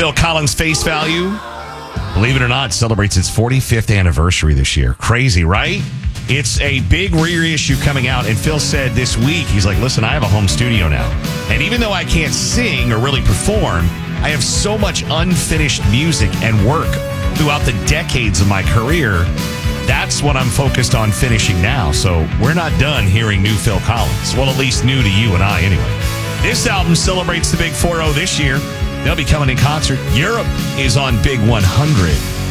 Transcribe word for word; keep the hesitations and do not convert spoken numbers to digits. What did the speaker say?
Phil Collins Face Value, believe it or not, celebrates its forty-fifth anniversary this year. Crazy, right? It's a big reissue coming out, and Phil said this week, he's like, listen, I have a home studio now. And even though I can't sing or really perform, I have so much unfinished music and work throughout the decades of my career. That's what I'm focused on finishing now. So we're not done hearing new Phil Collins. Well, at least new to you and I anyway. This album celebrates the Big four oh this year. They'll be coming in concert. Europe is on Big one hundred.